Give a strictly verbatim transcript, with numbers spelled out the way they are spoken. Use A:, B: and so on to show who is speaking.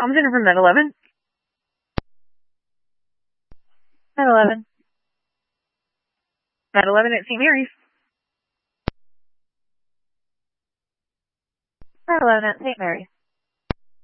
A: I'm Jennifer from nine eleven. nine eleven. nine eleven at Saint Mary's. nine eleven at Saint Mary's.